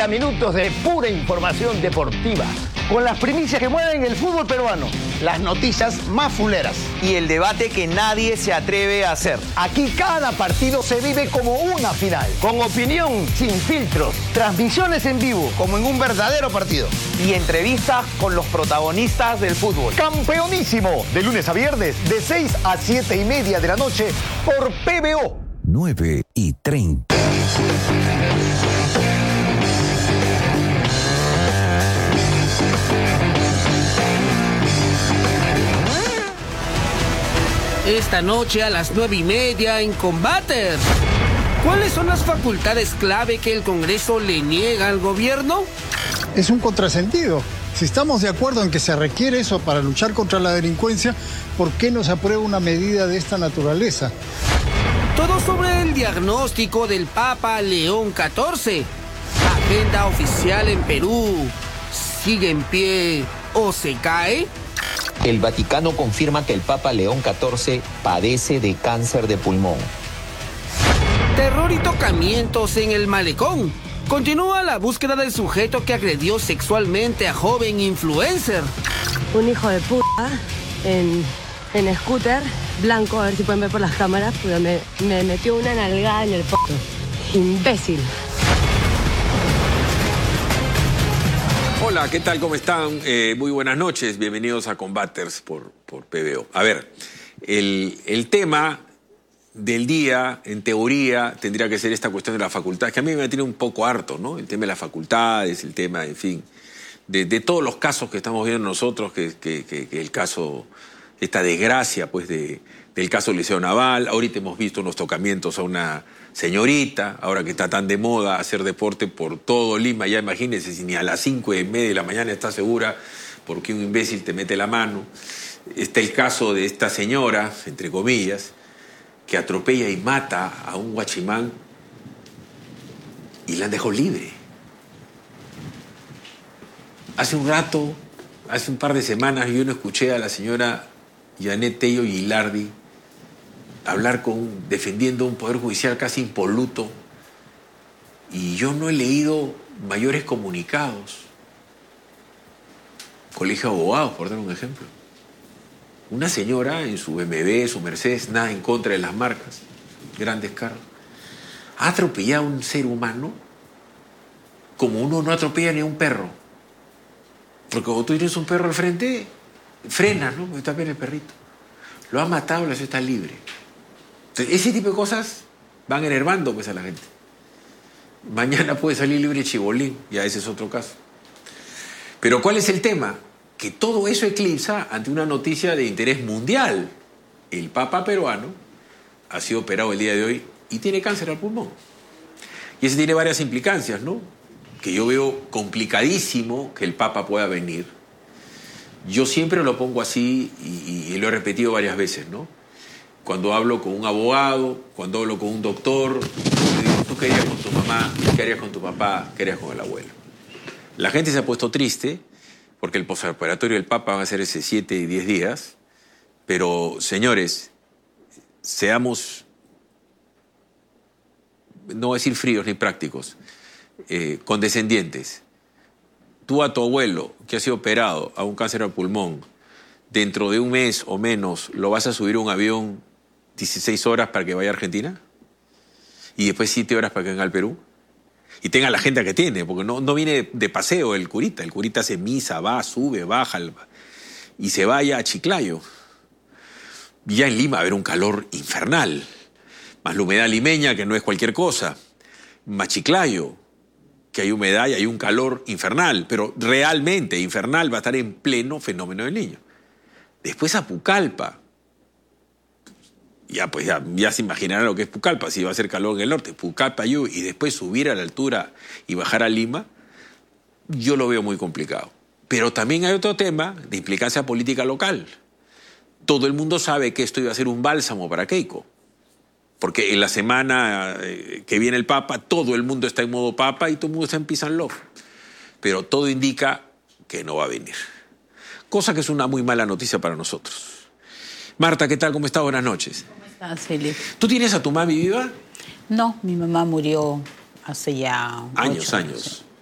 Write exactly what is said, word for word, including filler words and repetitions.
treinta minutos de pura información deportiva, con las primicias que mueven el fútbol peruano, las noticias más fuleras y el debate que nadie se atreve a hacer. Aquí cada partido se vive como una final, con opinión sin filtros, transmisiones en vivo, como en un verdadero partido, y entrevistas con los protagonistas del fútbol. Campeonísimo, de lunes a viernes, de seis a siete y media de la noche, por P B O. nueve y treinta. Esta noche a las nueve y media en Combaters. ¿Cuáles son las facultades clave que el Congreso le niega al gobierno? Es un contrasentido. Si estamos de acuerdo en que se requiere eso para luchar contra la delincuencia, ¿por qué no se aprueba una medida de esta naturaleza? Todo sobre el diagnóstico del Papa León catorce. Agenda oficial en Perú. ¿Sigue en pie o se cae? El Vaticano confirma que el Papa León catorce padece de cáncer de pulmón. Terror y tocamientos en el malecón. Continúa la búsqueda del sujeto que agredió sexualmente a joven influencer. Un hijo de puta en, en scooter, blanco, a ver si pueden ver por las cámaras, pero me, me metió una nalgada en el poto. Imbécil. Hola, ¿qué tal? ¿Cómo están? Eh, muy buenas noches. Bienvenidos a Combaters por, por P B O. A ver, el, el tema del día, en teoría, tendría que ser esta cuestión de las facultades, que a mí me tiene un poco harto, ¿no? El tema de las facultades, el tema, en fin, de, de todos los casos que estamos viendo nosotros, que, que, que, que el caso, esta desgracia, pues, de, del caso Liceo Naval. Ahorita hemos visto unos tocamientos a una señorita, ahora que está tan de moda hacer deporte por todo Lima, ya imagínense, si ni a las cinco y media de la mañana estás segura porque un imbécil te mete la mano. Está el caso de esta señora, entre comillas, que atropella y mata a un guachimán y la han dejado libre. Hace un rato, hace un par de semanas, yo no escuché a la señora Janet Tello Gilardi hablar con, defendiendo un poder judicial casi impoluto, y yo no he leído mayores comunicados. Colegio de Abogados, por dar un ejemplo. Una señora en su B M W, su Mercedes, nada en contra de las marcas, grandes carros, ha atropellado a un ser humano como uno no atropella ni a un perro. Porque cuando tú tienes un perro al frente, frenas, ¿no? Porque está bien el perrito. Lo ha matado, la está libre. Entonces, ese tipo de cosas van enervando, pues, a la gente. Mañana puede salir libre Chibolín, ya ese es otro caso. Pero ¿cuál es el tema? Que todo eso eclipsa ante una noticia de interés mundial. El Papa peruano ha sido operado el día de hoy y tiene cáncer al pulmón. Y eso tiene varias implicancias, ¿no? Que yo veo complicadísimo que el Papa pueda venir. Yo siempre lo pongo así y, y lo he repetido varias veces, ¿no? Cuando hablo con un abogado, cuando hablo con un doctor, digo, ¿tú qué harías con tu mamá? ¿Qué harías con tu papá? ¿Qué harías con el abuelo? La gente se ha puesto triste porque el postoperatorio del Papa va a ser ese siete y diez días, pero, señores, seamos, no voy a decir fríos ni prácticos, eh, condescendientes. Tú a tu abuelo, que ha sido operado a un cáncer al pulmón, dentro de un mes o menos, ¿lo vas a subir a un avión dieciséis horas para que vaya a Argentina? ¿Y después siete horas para que venga al Perú? Y tenga la agenda que tiene, porque no, no viene de paseo el curita. El curita hace misa, va, sube, baja, y se vaya a Chiclayo. Y ya en Lima va a haber un calor infernal, más la humedad limeña, que no es cualquier cosa, más Chiclayo, que hay humedad y hay un calor infernal, pero realmente infernal, va a estar en pleno fenómeno del Niño. Después a Pucallpa. Ya, pues ya, ya se imaginarán lo que es Pucallpa, si va a hacer calor en el norte. Pucallpa, yo, y después subir a la altura y bajar a Lima, yo lo veo muy complicado. Pero también hay otro tema de implicancia política local. Todo el mundo sabe que esto iba a ser un bálsamo para Keiko. Porque en la semana que viene el Papa, todo el mundo está en modo Papa y todo el mundo está en peace and love. Pero todo indica que no va a venir. Cosa que es una muy mala noticia para nosotros. Marta, ¿qué tal? ¿Cómo estás? Buenas noches. ¿Cómo estás, Felipe? ¿Tú tienes a tu mami viva? No, mi mamá murió hace ya... Años, ocho años.